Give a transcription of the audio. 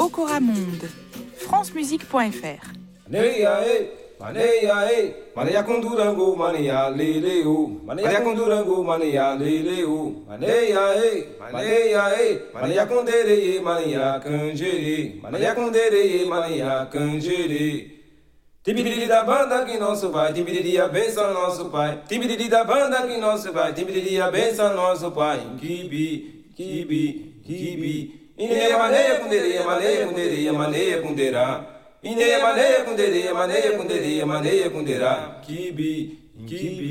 Bocoramonde, francemusique.fr. Maneia com Durango, maneia leleu. Maneia com Durango, maneia leleu. Maneia com dereye, maneia canjere. Maneia com dereye, maneia canjere. Tibiriri da banda que nosso vai, tibiriri a benção nosso pai. Tibiriri da banda que nosso vai, tibiriri a benção nosso pai. Kibi, kibi, kibi. Ineia maneia com dereye, maneia com dereye, maneia com derá. Ineia maneia com derê, maneia com derê, maneia com derá. Kibi, kibi.